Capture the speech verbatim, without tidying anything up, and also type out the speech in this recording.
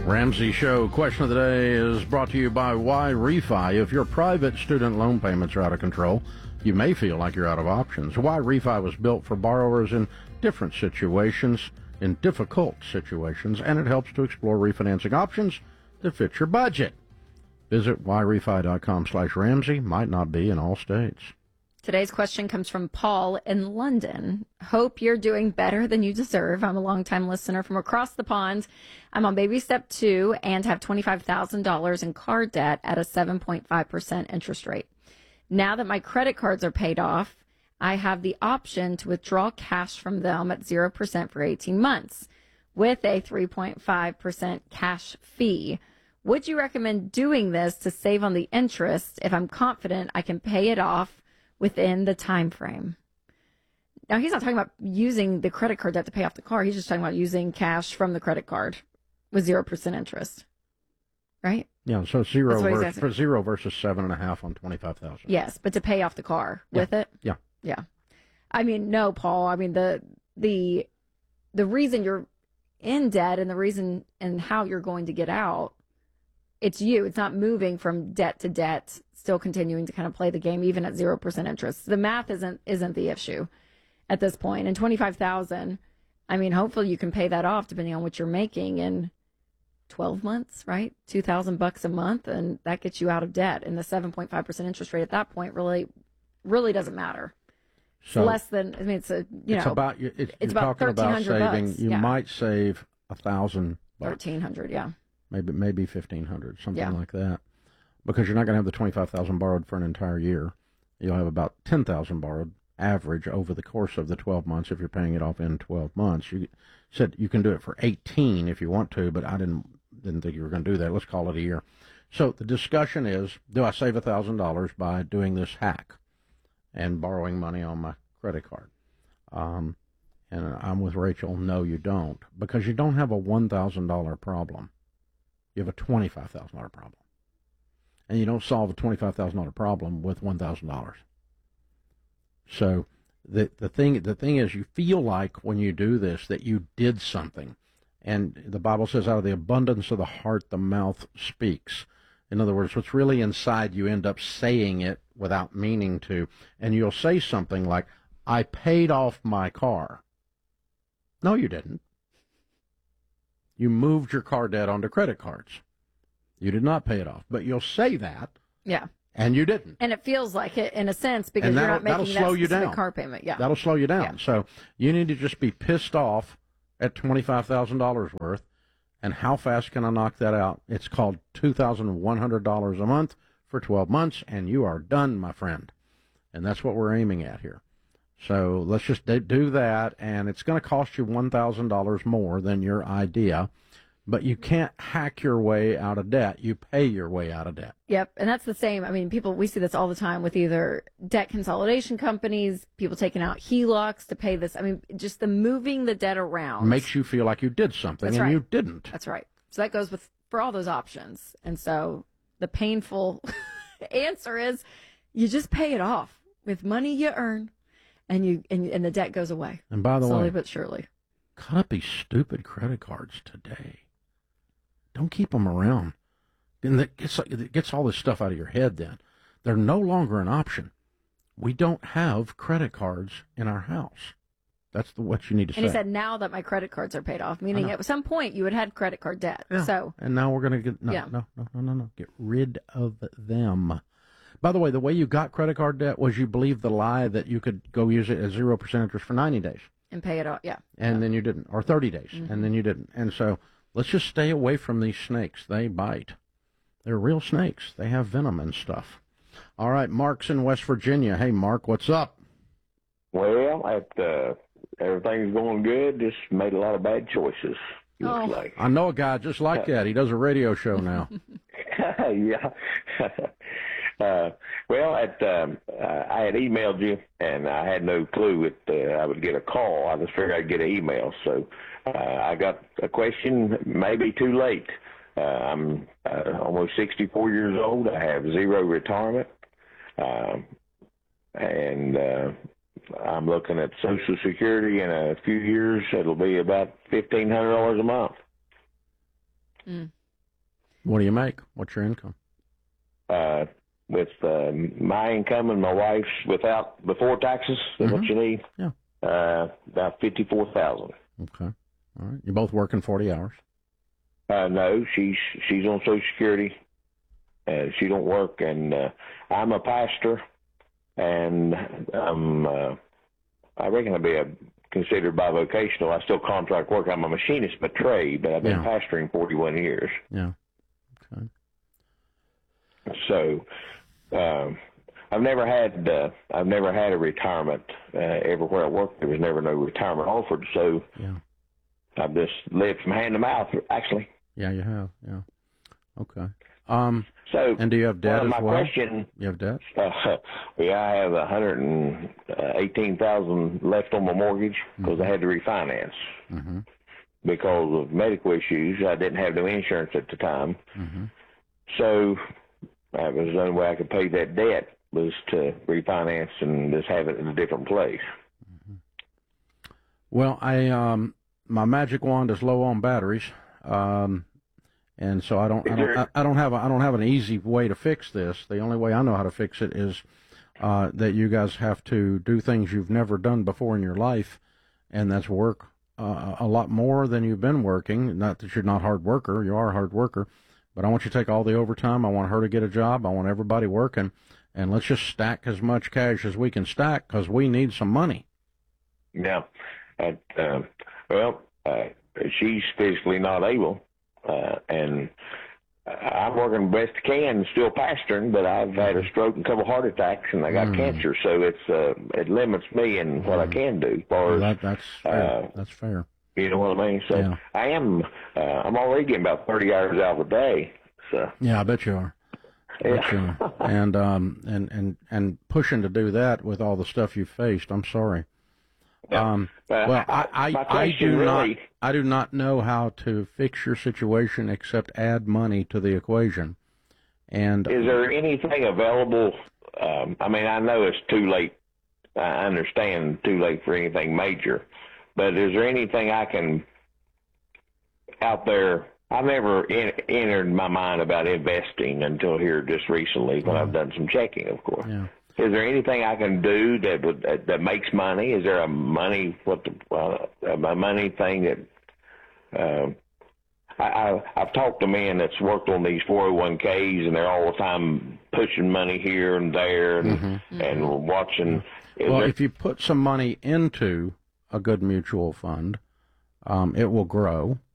Ramsey Show question of the day is brought to you by Y Refi. If your private student loan payments are out of control, you may feel like you're out of options. Y Refi was built for borrowers in different situations, in difficult situations, and it helps to explore refinancing options that fit your budget. Visit yrefi.com slash Ramsey. Might not be in all states. Today's question comes from Paul in London. Hope you're doing better than you deserve. I'm a longtime listener from across the pond. I'm on baby step two and have twenty-five thousand dollars in car debt at a seven point five percent interest rate. Now that my credit cards are paid off, I have the option to withdraw cash from them at zero percent for eighteen months with a three point five percent cash fee. Would you recommend doing this to save on the interest if I'm confident I can pay it off within the time frame? Now, he's not talking about using the credit card debt to pay off the car. He's just talking about using cash from the credit card with zero percent interest, right? Yeah, so zero versus, for zero versus seven and a half on twenty-five thousand. Yes, but to pay off the car yeah. with it. Yeah, yeah. I mean, no, Paul. I mean the the the reason you're in debt and the reason and how you're going to get out, it's you. It's not moving from debt to debt, still continuing to kind of play the game even at zero percent interest. The math isn't isn't the issue at this point. And twenty-five thousand, I mean, hopefully you can pay that off depending on what you're making in twelve months, right? two thousand bucks a month, and that gets you out of debt. And the seven point five percent interest rate at that point really really doesn't matter. So it's less than, I mean, it's a, you it's know, about, it's, it's you're about talking about saving, bucks. you yeah. might save a thousand bucks. thirteen hundred, yeah. Maybe, maybe fifteen hundred, something yeah. like that. Because you're not going to have the twenty-five thousand borrowed for an entire year. You'll have about ten thousand borrowed average over the course of the twelve months if you're paying it off in twelve months. You said you can do it for eighteen if you want to, but I didn't didn't think you were going to do that. Let's call it a year. So the discussion is, do I save one thousand dollars by doing this hack and borrowing money on my credit card? Um, and I'm with Rachel. No, you don't, because you don't have a one thousand dollars problem. You have a twenty-five thousand dollars problem. And you don't solve a twenty-five thousand dollars problem with one thousand dollars. So the the thing the thing is, you feel like when you do this that you did something. And the Bible says out of the abundance of the heart, the mouth speaks. In other words, what's really inside, you end up saying it without meaning to. And you'll say something like, I paid off my car. No, you didn't. You moved your car debt onto credit cards. You did not pay it off, but you'll say that. Yeah. And you didn't. And it feels like it in a sense because you're not making slow that you specific down. car payment. Yeah. That'll slow you down. Yeah. So you need to just be pissed off at twenty-five thousand dollars worth. And how fast can I knock that out? It's called two thousand one hundred dollars a month for twelve months, and you are done, my friend. And that's what we're aiming at here. So let's just do that, and it's going to cost you one thousand dollars more than your idea. But you can't hack your way out of debt. You pay your way out of debt. Yep. And that's the same. I mean, people, we see this all the time with either debt consolidation companies, people taking out H E L O Cs to pay this. I mean, just the moving the debt around. Makes you feel like you did something That's and right. you didn't. That's right. So that goes with, for all those options. And so the painful answer is you just pay it off with money you earn and you, and, and the debt goes away. And by the slowly way, but surely. cut up these stupid credit cards today. Don't keep them around. And that gets, it gets all this stuff out of your head then. They're no longer an option. We don't have credit cards in our house. That's the, what you need to say. And he said, now that my credit cards are paid off, meaning at some point you had had credit card debt. Yeah. So, and now we're going to get, no, yeah. no, no, no, no, no. Get rid of them. By the way, the way you got credit card debt was you believed the lie that you could go use it at zero percent interest for ninety days. And pay it off, yeah. And yeah. then you didn't. Or thirty days, mm-hmm. and then you didn't. And so let's just stay away from these snakes. They bite. They're real snakes. They have venom and stuff. All right, Mark's in West Virginia. Hey, Mark, what's up? Well, at, uh, everything's going good. Just made a lot of bad choices. Oh. Like. I know a guy just like that. He does a radio show now. yeah. uh, well, at um, uh, I had emailed you, and I had no clue that uh, I would get a call. I just figured I'd get an email. So uh, I got a question, maybe too late. Uh, I'm uh, almost sixty-four years old. I have zero retirement. Um, and uh, I'm looking at Social Security in a few years. It'll be about fifteen hundred dollars a month. Mm. What do you make? What's your income? Uh, with uh, my income and my wife's without before taxes, is Mm-hmm. what you need. Yeah. Uh, about fifty-four thousand. Okay. All right. You're both working forty hours. Uh, no, she's she's on Social Security. Uh, she don't work, and uh, I'm a pastor, and um, uh, I reckon I'd be a, considered bivocational. I still contract work. I'm a machinist by trade, but I've been Yeah. pastoring forty-one years. Yeah. Okay. So, um, I've never had uh, I've never had a retirement. Uh, everywhere I worked, there was never no retirement offered. So Yeah. I've just lived from hand to mouth, actually. Yeah, you have. Yeah. Okay. Um, So, and do you have debt well, as my well? question. You have debt? Uh, yeah, I have a hundred and eighteen thousand left on my mortgage because Mm-hmm. I had to refinance Mm-hmm. because of medical issues. I didn't have no insurance at the time, Mm-hmm. so that was the only way I could pay that debt was to refinance and just have it in a different place. Well, I um, my magic wand is low on batteries, um, and so I don't I don't I, I don't have a, I don't have an easy way to fix this. The only way I know how to fix it is uh, that you guys have to do things you've never done before in your life, and that's work uh, a lot more than you've been working. Not that you're not a hard worker, you are a hard worker, but I want you to take all the overtime. I want her to get a job. I want everybody working, and let's just stack as much cash as we can stack because we need some money. Yeah. At, uh, well, uh, she's physically not able, uh, and I'm working best I can, still pastoring, but I've had a stroke and a couple heart attacks, and I got Mm. cancer, so it's uh, it limits me in what I can do. As far Well, as that, that's fair. uh, That's fair. you know what I mean. So Yeah. I am. Uh, I'm already getting about thirty hours out of a day. So Yeah, I bet you are. I bet you yeah. are. And um and and and pushing to do that with all the stuff you've faced. I'm sorry. Yeah. Um, Uh, well, I I, my I question do not really- I do not know how to fix your situation except add money to the equation. And Is there anything available? Um, I mean, I know it's too late. I understand too late for anything major, but is there anything I can out there? I've never in, entered my mind about investing until here just recently when I've done some checking, of course. yeah. Is there anything I can do that would that, that makes money? Is there a money what the uh, a money thing that? Uh, I, I I've talked to men that's worked on these four oh one Ks and they're all the time pushing money here and there and Mm-hmm. and watching. Is Well, there, if you put some money into a good mutual fund, um, it will grow.